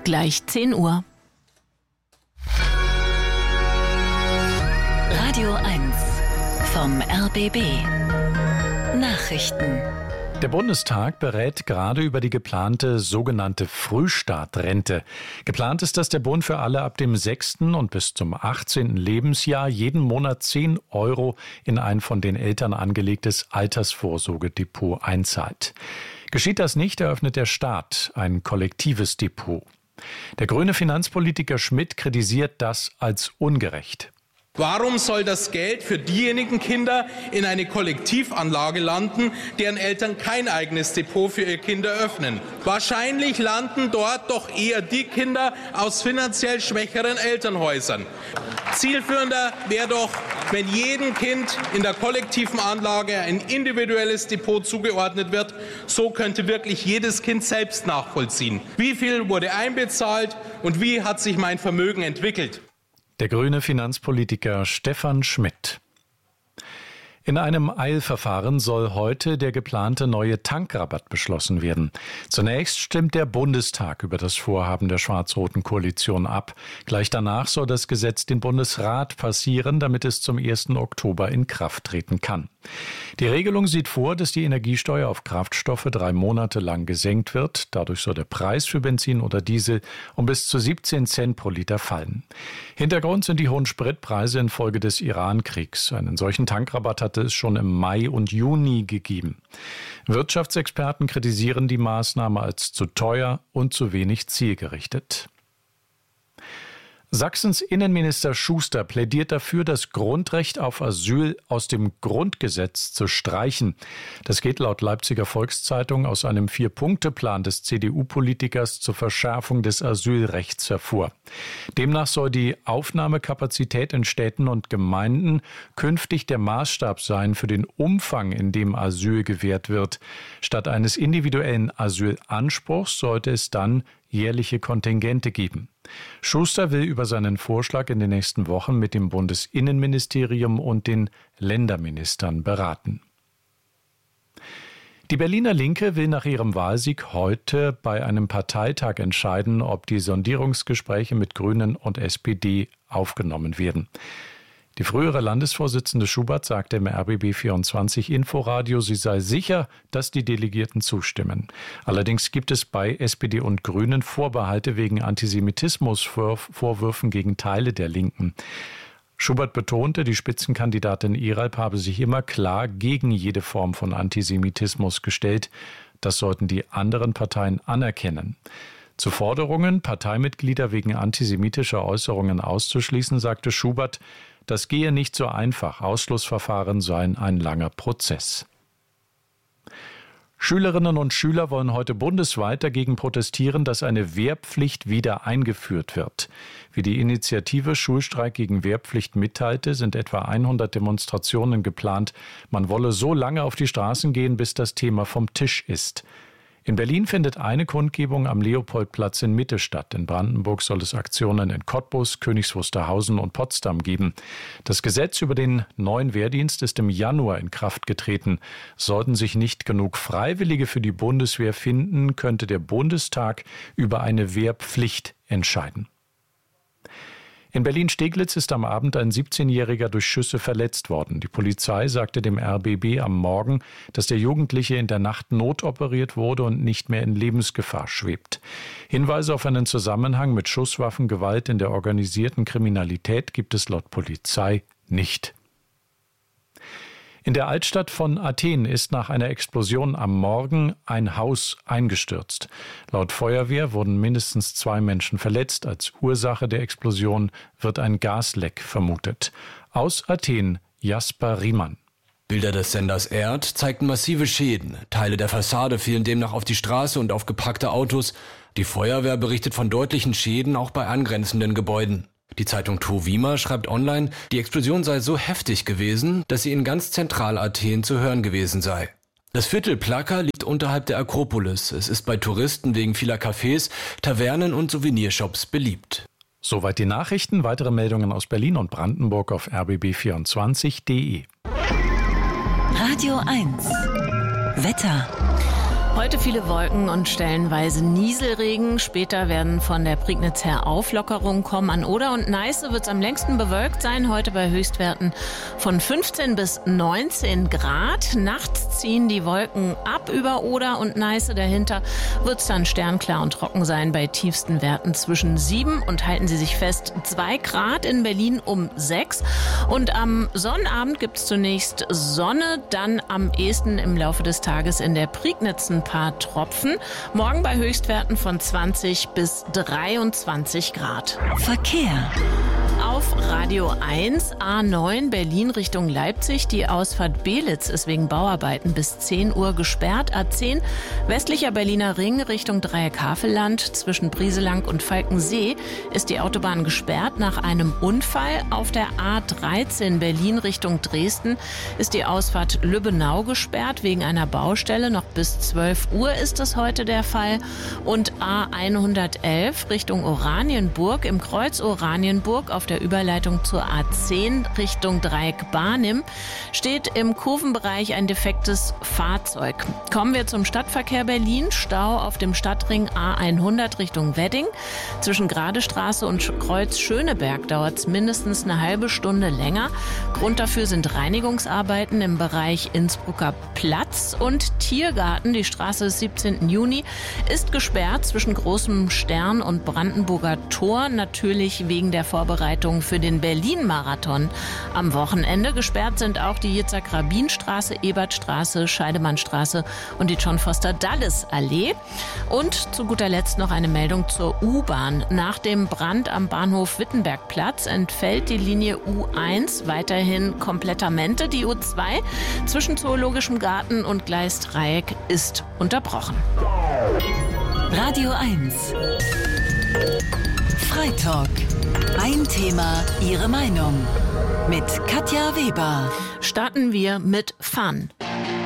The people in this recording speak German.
Gleich 10 Uhr. Radio 1 vom RBB. Nachrichten. Der Bundestag berät gerade über die geplante sogenannte Frühstartrente. Geplant ist, dass der Bund für alle ab dem 6. und bis zum 18. Lebensjahr jeden Monat 10 € in ein von den Eltern angelegtes Altersvorsorgedepot einzahlt. Geschieht das nicht, eröffnet der Staat ein kollektives Depot. Der grüne Finanzpolitiker Schmidt kritisiert das als ungerecht. Warum soll das Geld für diejenigen Kinder in eine Kollektivanlage landen, deren Eltern kein eigenes Depot für ihre Kinder öffnen? Wahrscheinlich landen dort doch eher die Kinder aus finanziell schwächeren Elternhäusern. Zielführender wäre doch, wenn jedem Kind in der kollektiven Anlage ein individuelles Depot zugeordnet wird. So könnte wirklich jedes Kind selbst nachvollziehen, wie viel wurde einbezahlt und wie hat sich mein Vermögen entwickelt. Der grüne Finanzpolitiker Stefan Schmidt. In einem Eilverfahren soll heute der geplante neue Tankrabatt beschlossen werden. Zunächst stimmt der Bundestag über das Vorhaben der schwarz-roten Koalition ab. Gleich danach soll das Gesetz den Bundesrat passieren, damit es zum 1. Oktober in Kraft treten kann. Die Regelung sieht vor, dass die Energiesteuer auf Kraftstoffe 3 Monate lang gesenkt wird. Dadurch soll der Preis für Benzin oder Diesel um bis zu 17 Cent pro Liter fallen. Hintergrund sind die hohen Spritpreise infolge des Iran-Kriegs. Einen solchen Tankrabatt hatte es schon im Mai und Juni gegeben. Wirtschaftsexperten kritisieren die Maßnahme als zu teuer und zu wenig zielgerichtet. Sachsens Innenminister Schuster plädiert dafür, das Grundrecht auf Asyl aus dem Grundgesetz zu streichen. Das geht laut Leipziger Volkszeitung aus einem 4-Punkte-Plan des CDU-Politikers zur Verschärfung des Asylrechts hervor. Demnach soll die Aufnahmekapazität in Städten und Gemeinden künftig der Maßstab sein für den Umfang, in dem Asyl gewährt wird. Statt eines individuellen Asylanspruchs sollte es dann jährliche Kontingente geben. Schuster will über seinen Vorschlag in den nächsten Wochen mit dem Bundesinnenministerium und den Länderministern beraten. Die Berliner Linke will nach ihrem Wahlsieg heute bei einem Parteitag entscheiden, ob die Sondierungsgespräche mit Grünen und SPD aufgenommen werden. Die frühere Landesvorsitzende Schubert sagte im RBB24 Inforadio, sie sei sicher, dass die Delegierten zustimmen. Allerdings gibt es bei SPD und Grünen Vorbehalte wegen Antisemitismusvorwürfen gegen Teile der Linken. Schubert betonte, die Spitzenkandidatin Iralp habe sich immer klar gegen jede Form von Antisemitismus gestellt. Das sollten die anderen Parteien anerkennen. Zu Forderungen, Parteimitglieder wegen antisemitischer Äußerungen auszuschließen, sagte Schubert, das gehe nicht so einfach. Ausschlussverfahren seien ein langer Prozess. Schülerinnen und Schüler wollen heute bundesweit dagegen protestieren, dass eine Wehrpflicht wieder eingeführt wird. Wie die Initiative Schulstreik gegen Wehrpflicht mitteilte, sind etwa 100 Demonstrationen geplant. Man wolle so lange auf die Straßen gehen, bis das Thema vom Tisch ist. In Berlin findet eine Kundgebung am Leopoldplatz in Mitte statt. In Brandenburg soll es Aktionen in Cottbus, Königs Wusterhausen und Potsdam geben. Das Gesetz über den neuen Wehrdienst ist im Januar in Kraft getreten. Sollten sich nicht genug Freiwillige für die Bundeswehr finden, könnte der Bundestag über eine Wehrpflicht entscheiden. In Berlin-Steglitz ist am Abend ein 17-Jähriger durch Schüsse verletzt worden. Die Polizei sagte dem RBB am Morgen, dass der Jugendliche in der Nacht notoperiert wurde und nicht mehr in Lebensgefahr schwebt. Hinweise auf einen Zusammenhang mit Schusswaffengewalt in der organisierten Kriminalität gibt es laut Polizei nicht. In der Altstadt von Athen ist nach einer Explosion am Morgen ein Haus eingestürzt. Laut Feuerwehr wurden mindestens 2 Menschen verletzt. Als Ursache der Explosion wird ein Gasleck vermutet. Aus Athen, Jasper Riemann. Bilder des Senders ERD zeigten massive Schäden. Teile der Fassade fielen demnach auf die Straße und auf geparkte Autos. Die Feuerwehr berichtet von deutlichen Schäden auch bei angrenzenden Gebäuden. Die Zeitung Towima schreibt online, die Explosion sei so heftig gewesen, dass sie in ganz Zentral-Athen zu hören gewesen sei. Das Viertel Plaka liegt unterhalb der Akropolis. Es ist bei Touristen wegen vieler Cafés, Tavernen und Souvenirshops beliebt. Soweit die Nachrichten. Weitere Meldungen aus Berlin und Brandenburg auf rbb24.de. Radio 1 Wetter. Heute viele Wolken und stellenweise Nieselregen. Später werden von der Prignitz her Auflockerungen kommen. An Oder und Neiße wird es am längsten bewölkt sein. Heute bei Höchstwerten von 15 bis 19 Grad. Nachts ziehen die Wolken ab über Oder und Neiße. Dahinter wird es dann sternklar und trocken sein bei tiefsten Werten zwischen 7 und, halten Sie sich fest, 2 Grad. In Berlin um 6. Und am Sonnabend gibt es zunächst Sonne. Dann am ehesten im Laufe des Tages in der Prignitz ein paar Tropfen. Morgen bei Höchstwerten von 20 bis 23 Grad. Verkehr. Auf Radio 1, A9 Berlin Richtung Leipzig. Die Ausfahrt Belitz ist wegen Bauarbeiten bis 10 Uhr gesperrt. A10 westlicher Berliner Ring Richtung Dreieck-Havelland. Zwischen Brieselang und Falkensee ist die Autobahn gesperrt nach einem Unfall. Auf der A13 Berlin Richtung Dresden ist die Ausfahrt Lübbenau gesperrt wegen einer Baustelle. Noch bis 12 Uhr ist es heute der Fall. Und A111 Richtung Oranienburg im Kreuz Oranienburg auf der Überleitung zur A10 Richtung Dreieck Barnim steht im Kurvenbereich ein defektes Fahrzeug. Kommen wir zum Stadtverkehr Berlin. Stau auf dem Stadtring A100 Richtung Wedding. Zwischen Gradestraße und Kreuz Schöneberg dauert es mindestens eine halbe Stunde länger. Grund dafür sind Reinigungsarbeiten im Bereich Innsbrucker Platz und Tiergarten. Die Straße des 17. Juni ist gesperrt zwischen Großem Stern und Brandenburger Tor. Natürlich wegen der Vorbereitung für den Berlin-Marathon. Am Wochenende gesperrt sind auch die Yitzhak-Rabin-Straße, Ebertstraße, Scheidemannstraße und die John-Foster-Dulles-Allee. Und zu guter Letzt noch eine Meldung zur U-Bahn. Nach dem Brand am Bahnhof Wittenbergplatz entfällt die Linie U1 weiterhin komplettamente. Die U2 zwischen Zoologischem Garten und Gleisdreieck ist unterbrochen. Radio 1. Freitalk. Ein Thema, Ihre Meinung. Mit Katja Weber. Starten wir mit Fun.